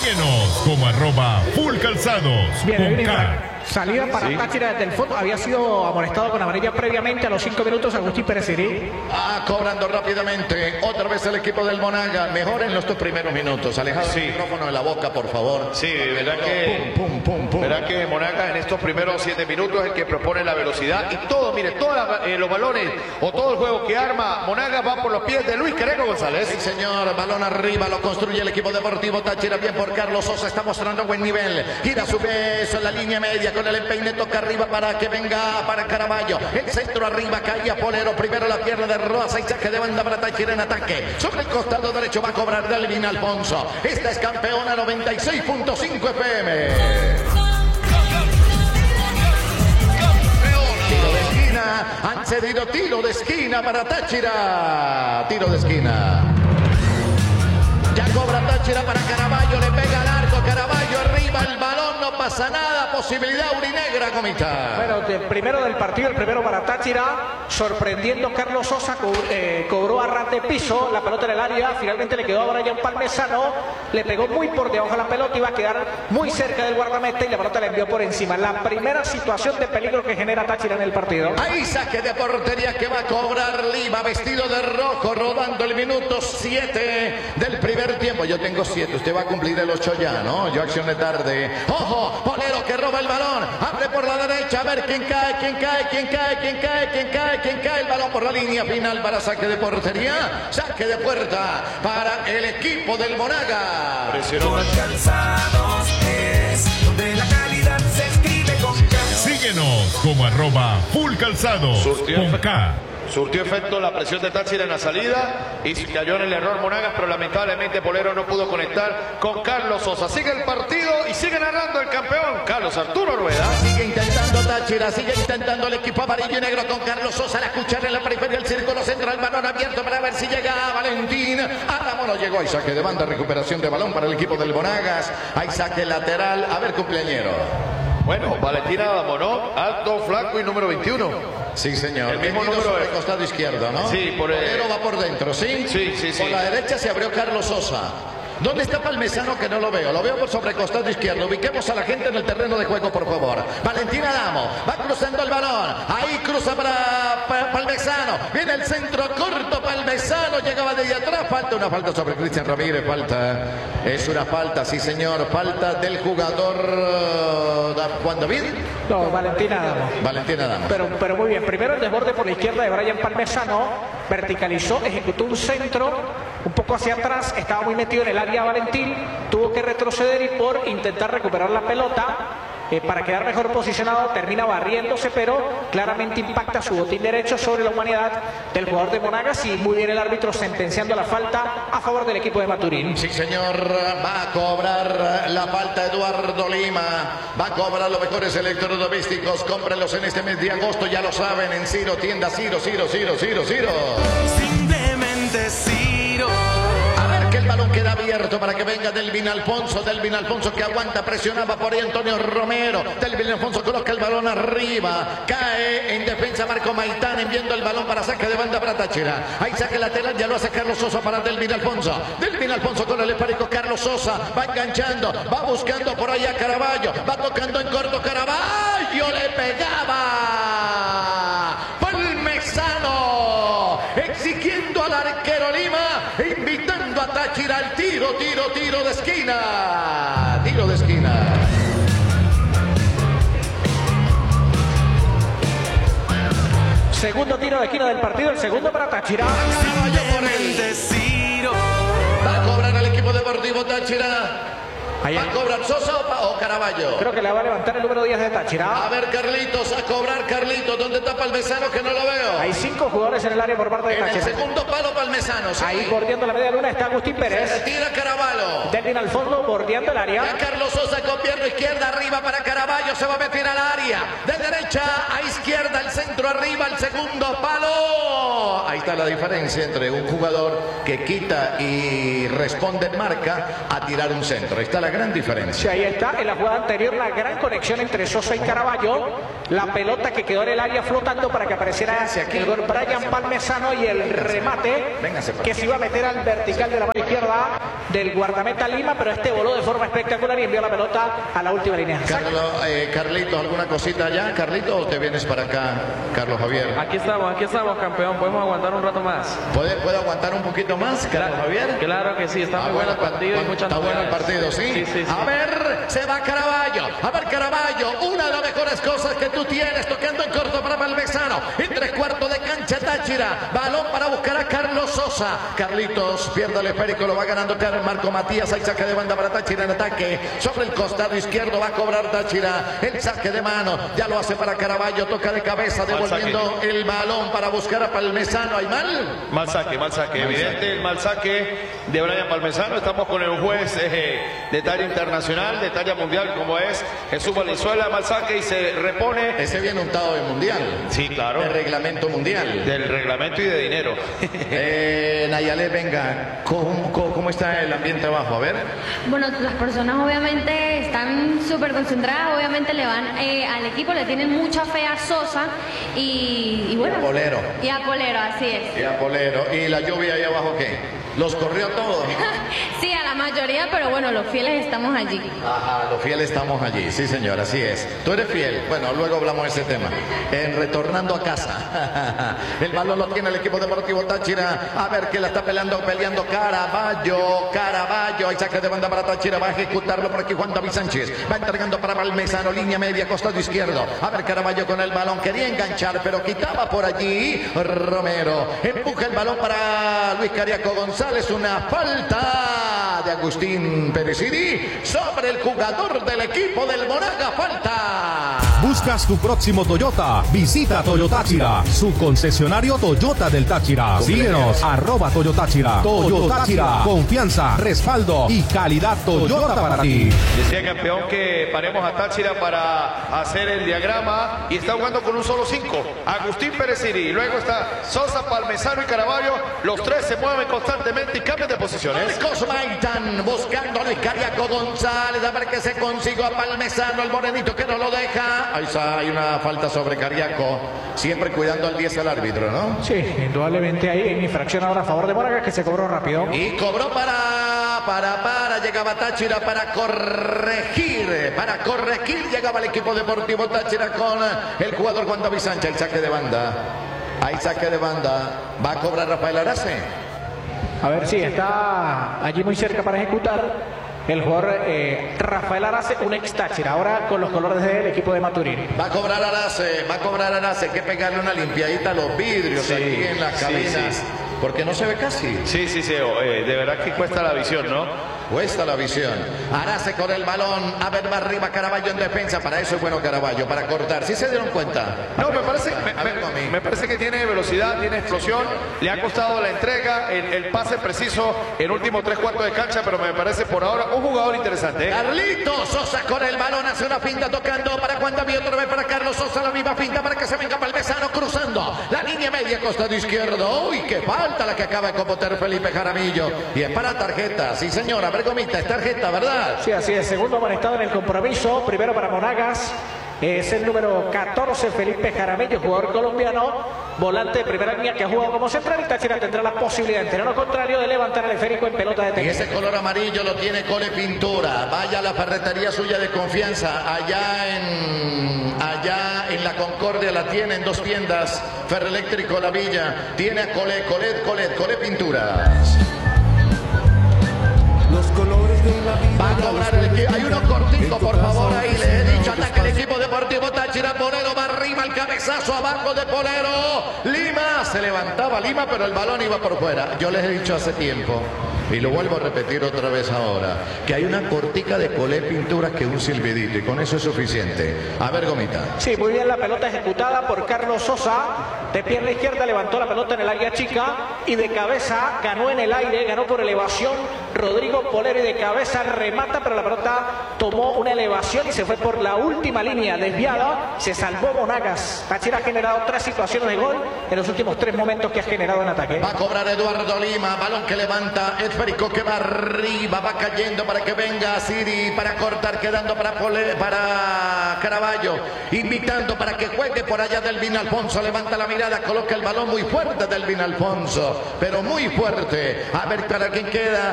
Síguenos como @fullcalzados. Bien, salida para Táchira desde el fondo. Había sido amonestado con amarilla previamente a los 5 minutos Agustín Pérez Sirí. Cobrando rápidamente. Otra vez el equipo del Monaga. Mejor en los 2 primeros minutos. Alejado el micrófono de la boca, por favor. Sí, verdad que Monaga en estos primeros 7 minutos es el que propone la velocidad. Y todo, mire, todos los balones o todo el juego que arma Monaga va por los pies de Luis Careco González. Sí, señor. Balón arriba. Lo construye el equipo deportivo Táchira. Bien por Carlos Sosa. Está mostrando buen nivel. Gira su beso en la línea media. Con el empeine toca arriba para que venga para Caraballo. El centro arriba caía Polero. Primero la pierna de Rosa y saque de banda para Táchira en ataque. Sobre el costado derecho va a cobrar Delvin Alfonso. Esta es campeona 96.5 FM. Tiro de esquina. Han cedido tiro de esquina para Táchira. Tiro de esquina. Ya cobra Táchira para Caraballo. Le pega al arco. Caraballo arriba. El balón no pasa nada. Posibilidad urinegra, Comita. Bueno, primero del partido, el primero para Táchira. Sorprendiendo Carlos Sosa, cobró a ras de piso la pelota en el área. Finalmente le quedó a Brian Palmesano. Le pegó muy por debajo de la pelota. Iba a quedar muy cerca del guardameta y la pelota le envió por encima. La primera situación de peligro que genera Táchira en el partido. Ahí saque de portería que va a cobrar Lima, vestido de rojo, rodando el minuto 7 del primer tiempo. Yo tengo 7, usted va a cumplir el 8 ya, ¿no? Yo accioné tarde. ¡Ojo! Polero que roba el balón. Abre por la derecha. A ver quién cae. El balón por la línea final para saque de portería. Saque de puerta para el equipo del Monaga. Calzados es donde la calidad se escribe con K. Síguenos como @fullcalzados con K. Surtió efecto la presión de Táchira en la salida y cayó en el error Monagas, pero lamentablemente Polero no pudo conectar con Carlos Sosa. Sigue el partido y sigue narrando el campeón Carlos Arturo Rueda. Sigue intentando Táchira, sigue intentando el equipo amarillo y negro con Carlos Sosa. La cuchara en la periferia del círculo central, balón abierto para ver si llega Valentín. Adamo no llegó. Hay saque de banda, recuperación de balón para el equipo del Monagas. Hay saque lateral. A ver, cumpleañero. Bueno, Valentín Adamo, ¿no? Alto, flaco y número 21. Sí, señor. El mismo número sobre de el costado izquierdo, ¿no? Sí, por el... Polero va por dentro, ¿sí? Sí. Por la derecha se abrió Carlos Sosa. ¿Dónde está Palmesano que no lo veo? Lo veo por sobre el costado izquierdo. Ubiquemos a la gente en el terreno de juego, por favor. Valentín Adamo va cruzando el balón. Ahí cruza para Palmesano. Viene el centro corto. Palmesano llegaba desde atrás. Falta, una falta sobre Cristian Ramírez. Falta. Es una falta, sí señor. Falta del jugador Juan David. No, Valentín Adamo. Valentín Adamo. Pero muy bien. Primero el desborde por la izquierda de Brian Palmesano. Verticalizó, ejecutó un centro un poco hacia atrás. Estaba muy metido en el área Valentín. Tuvo que retroceder y por intentar recuperar la pelota para quedar mejor posicionado termina barriéndose, pero claramente impacta su botín derecho sobre la humanidad del jugador de Monagas y muy bien el árbitro sentenciando la falta a favor del equipo de Maturín. Sí señor, va a cobrar la falta Eduardo Lima, va a cobrar los mejores electrodomésticos, cómprenlos en este mes de agosto, ya lo saben, en Ciro, tienda Ciro. Simplemente Ciro. Que el balón queda abierto para que venga Delvin Alfonso que aguanta, presionaba por ahí Antonio Romero. Delvin Alfonso coloca el balón arriba, cae en defensa Marco Maitán enviando el balón para saque de banda para Táchira. Ahí saque lateral, ya lo hace Carlos Sosa para Delvin Alfonso con el espárico. Carlos Sosa va enganchando, va buscando por ahí a Caraballo, va tocando en corto. Caraballo le pegaba Palmesano exigiendo al arquero Lima, invitando a Táchira al tiro de esquina. Tiro de esquina. Segundo tiro de esquina del partido, el segundo para Táchira. Simplemente Ciro. Va a cobrar al equipo deportivo Táchira. ¿Va a cobrar Sosa o Caraballo? Creo que le va a levantar el número 10 de Táchira. A ver, Carlitos, a cobrar Carlitos. ¿Dónde está Palmesano que no lo veo? Hay 5 jugadores en el área por parte de Táchira. En el segundo palo Palmesano. ¿Sí? Ahí bordeando la media luna está Agustín Pérez. Se retira Caraballo. Delvin al fondo bordeando el área. Ya Carlos Sosa con pierna izquierda arriba para Caraballo. Se va a meter al área. De derecha a izquierda, el centro arriba, el segundo palo. Ahí está la diferencia entre un jugador que quita y responde en marca a tirar un centro. Ahí está la gran gran diferencia. Sí, ahí está, en la jugada anterior, la gran conexión entre Sosa y Caraballo, la pelota que quedó en el área flotando para que apareciera el gol Brian Palmesano y el remate que se iba a meter al vertical de la mano izquierda del guardameta Lima, pero este voló de forma espectacular y envió la pelota a la última línea. Carlitos, ¿alguna cosita allá? Carlitos, ¿o te vienes para acá, Carlos Javier? Aquí estamos, campeón. Podemos aguantar un rato más. ¿Puede aguantar un poquito más, Carlos Javier? Claro que sí, está muy bueno el partido y muchas Está bueno el partido, ¿sí? Sí. A ver, se va Caraballo. A ver, Caraballo, una de las mejores cosas que tú tienes, tocando en corto para Palmesano. En 3/4 de cancha, Táchira. Balón para buscar a Carlos Sosa. Carlitos pierde el esférico, lo va ganando Marco Matías. Hay saque de banda para Táchira en ataque. Sobre el costado izquierdo va a cobrar Táchira. El saque de mano, ya lo hace para Caraballo. Toca de cabeza, devolviendo el balón para buscar a Palmesano. ¿Hay mal? Mal saque. Evidente el mal saque de Brian Palmesano. Estamos con el juez de talla internacional, de talla mundial, como es Jesús Valenzuela. Mal saque y se repone. Ese viene untado de mundial. Sí, claro. De reglamento mundial. Del reglamento y de dinero. Nayale, venga, ¿cómo está el ambiente abajo? A ver. Bueno, las personas obviamente están súper concentradas, obviamente le van al equipo, le tienen mucha fe a Sosa y bueno. Y a Polero. Y a Polero, así es. Y a Polero. ¿Y la lluvia ahí abajo qué? ¿Los corrió a todos? Sí, a la mayoría, pero bueno, los fieles estamos allí. Ajá, los fieles estamos allí, sí señor, así es. Tú eres fiel, bueno, luego hablamos de ese tema. Retornando a casa. El balón lo tiene el equipo deportivo Táchira. A ver que la está peleando Caraballo. Hay saque de banda para Táchira, va a ejecutarlo por aquí Juan David Sánchez. Va entregando para Palmesano, línea media, costado izquierdo. A ver Caraballo con el balón, quería enganchar, pero quitaba por allí Romero. Empuja el balón para Luis Cariaco González. Una falta de Agustín Perecini sobre el jugador del equipo del Monaga. Falta. ¿Buscas tu próximo Toyota? Visita Toyotáchira, su concesionario Toyota del Táchira. Síguenos, @Toyotáchira. Toyotáchira, confianza, respaldo y calidad Toyota para ti. Decía campeón que paremos a Táchira para hacer el diagrama y está jugando con un solo 5. Agustín Perecini, luego está Sosa, Palmesano y Caraballo. Los tres se mueven constantemente y cambian de posiciones. Marcos Maitán buscando a Luis Cariaco González. A ver que se consiguió a Palmesano, el morenito que no lo deja. Ahí está, hay una falta sobre Cariaco. Siempre cuidando al 10 al árbitro, ¿no? Sí, indudablemente hay una infracción ahora a favor de Monagas que se cobró rápido. Y cobró llegaba Táchira para corregir. Llegaba el equipo deportivo Táchira con el jugador Juan David Sánchez. El saque de banda. Hay saque de banda. Va a cobrar Rafael Arace. A ver si está allí muy cerca para ejecutar el jugador Rafael Arace, un ex Táchira, ahora con los colores del equipo de Maturín. Va a cobrar Arace, hay que pegarle una limpiadita a los vidrios aquí en las cabinas, porque no se ve casi. Sí, de verdad que cuesta la visión, ¿no? Cuesta la visión. Arace con el balón, a ver, va arriba Caraballo en defensa, para eso es bueno Caraballo, para cortar. ¿Sí se dieron cuenta? No, me parece que tiene velocidad, tiene explosión, le ha costado la entrega, el pase preciso en último 3/4 de cancha, pero me parece por ahora un jugador interesante. Carlitos Sosa con el balón, hace una finta tocando para Juan David, otra vez para Carlos Sosa, la misma finta para que se venga Palmesano cruzando la línea media, costado izquierdo. Uy, qué falta la que acaba de cometer Felipe Jaramillo. Y es para tarjeta, sí señora, Gomita, es tarjeta, ¿verdad? Sí, así es, segundo amonestado en el compromiso, primero para Monagas. Es el número 14, Felipe Jaramillo, jugador colombiano, volante de primera línea que ha jugado como central. Y Táchira tendrá la posibilidad, en terreno contrario, de levantar el esférico en pelota de tenis. Y ese color amarillo lo tiene Cole Pintura. Vaya a la ferretería suya de confianza. Allá en la Concordia la tiene en 2 tiendas. Ferroeléctrico La Villa. Tiene a Cole Pinturas. Los colores de la vida. Va a cobrar el equipo. Hay uno cortico, por favor, ahí le he dicho. Ataca el equipo deportivo Táchira. Polero va arriba, el cabezazo abajo de Polero. Lima, se levantaba Lima, pero el balón iba por fuera. Yo les he dicho hace tiempo, y lo vuelvo a repetir otra vez ahora, que hay una cortica de Colé Pinturas que un silbidito, y con eso es suficiente. A ver, Gomita. Sí, muy bien la pelota ejecutada por Carlos Sosa. De pierna izquierda levantó la pelota en el área chica y de cabeza ganó en el aire, ganó por elevación Rodrigo Polero y de cabeza remata, pero la pelota tomó una elevación y se fue por la última línea desviada. Se salvó Monagas. Táchira ha generado 3 situaciones de gol en los últimos 3 momentos que ha generado en ataque. Va a cobrar Eduardo Lima, balón que levanta, esférico que va arriba, va cayendo para que venga Siri para cortar, quedando para Caraballo, invitando para que juegue por allá Delvin Alfonso, levanta la mirada, coloca el balón muy fuerte Delvin Alfonso, pero muy fuerte, a ver para quién queda.